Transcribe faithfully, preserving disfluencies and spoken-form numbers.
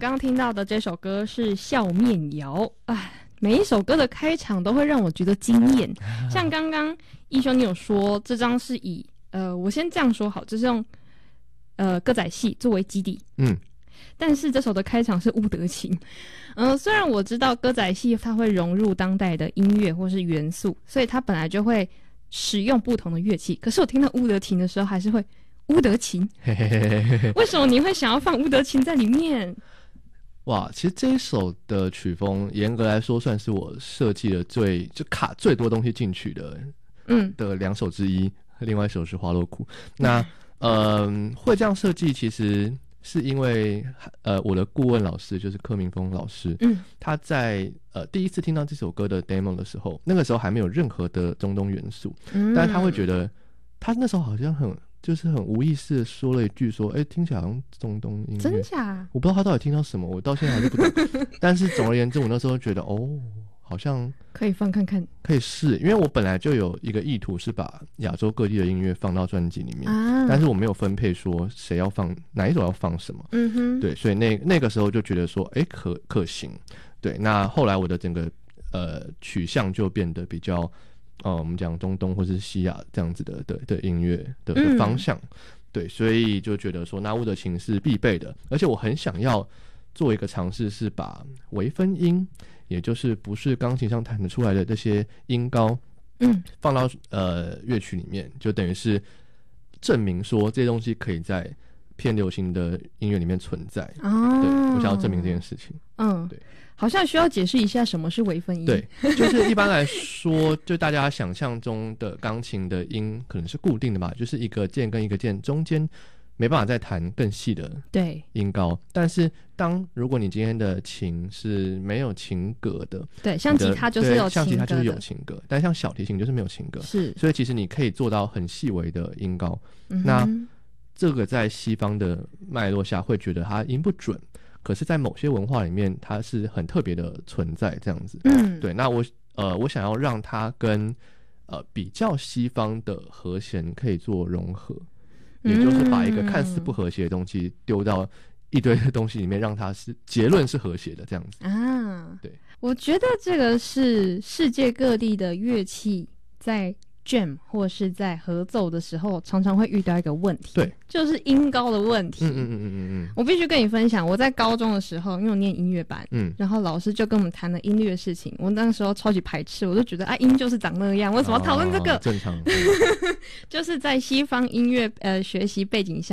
刚刚听到的这首歌是《笑面谣》，哎，每一首歌的开场都会让我觉得惊艳。像刚刚一兄你有说，这张是以呃，我先这样说好，就是用呃歌仔戏作为基底， 嗯， 但是这首的开场是乌德琴。呃，虽然我知道歌仔戏它会融入当代的音乐或是元素，所以它本来就会使用不同的乐器，可是我听到乌德琴的时候还是会乌德琴。为什么你会想要放乌德琴在里面？ 哇，其实这一首的曲风严格来说算是我设计的最就卡最多东西进去的嗯的两首之一，另外一首是花落库。那嗯、呃，会这样设计其实是因为呃我的顾问老师就是柯明峰老师，嗯，他在呃第一次听到这首歌的 demo 的时候，那个时候还没有任何的中东元素，嗯，但是他会觉得他那时候好像很就是很无意识的说了一句说，哎、欸，听起来好像中东音乐， 真假？ 我不知道他到底听到什么，我到现在还是不懂。但是总而言之，我那时候觉得哦，好像可以放看看， 可以试，因为我本来就有一个意图是把亚洲各地的音乐放到专辑里面，啊，但是我没有分配说谁要放哪一首要放什么，嗯哼，对，所以那那个时候就觉得说，哎、欸，可可行，对。那后来我的整个呃取向就变得比较。呃，我们讲中东或是西亚这样子的的的音乐 的, 的方向，嗯，对，所以就觉得说那乌德琴是必备的，而且我很想要做一个尝试，是把微分音，也就是不是钢琴上弹得出来的这些音高，嗯，放到呃乐曲里面，就等于是证明说这些东西可以在偏流行的音乐里面存在。哦，对，我想要证明这件事情。嗯，对。 好像需要解释一下什么是微分音。 对，就是一般来说，就大家想象中的钢琴的音可能是固定的吧，就是一个键跟一个键中间没办法再弹更细的音高。但是当如果你今天的琴是没有琴格的， 对，像吉他就是有琴格的， 像吉他就是有琴格，但像小提琴就是没有琴格， 是， 所以其实你可以做到很细微的音高。嗯，那这个在西方的脉络下会觉得它音不准。可是在某些文化里面它是很特别的存在这样子。嗯，对，那我呃我想要让它跟呃比较西方的和弦可以做融合，也就是把一个看似不和谐的东西丢到一堆的东西里面，让它是结论是和谐的这样子啊。对， 我觉得这个是世界各地的乐器在jam 或是在合奏的时候常常会遇到一个问题， 对， 就是音高的问题。 嗯嗯嗯嗯嗯， 我必须跟你分享，我在高中的时候，因为我念音乐班，嗯，然后老师就跟我们谈了音律的事情，我那时候超级排斥，我就觉得啊，音就是长那样，为什么要讨论这个？ 哦，正常， 就是在西方音乐呃学习背景下。